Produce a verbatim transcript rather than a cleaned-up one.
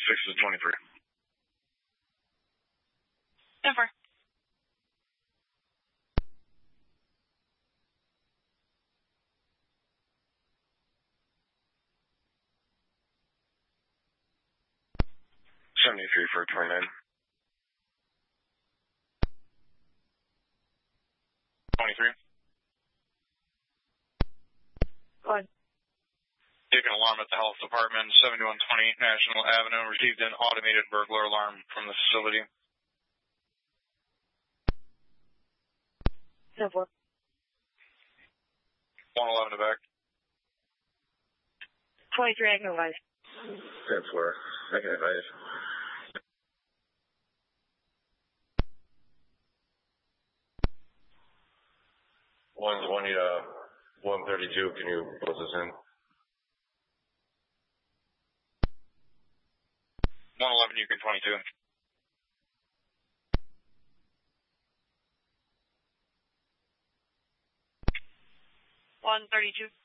six to twenty-three. Never. seventy-three for twenty-nine. twenty-three. Go ahead. Taking alarm at the health department, seventy-one twenty National Avenue, received an automated burglar alarm from the facility. ten four. one eleven to back. twenty-three, I can advise. ten four, I can advise. one twenty to one thirty-two, can you post this in? one eleven, you can twenty-two. one thirty-two.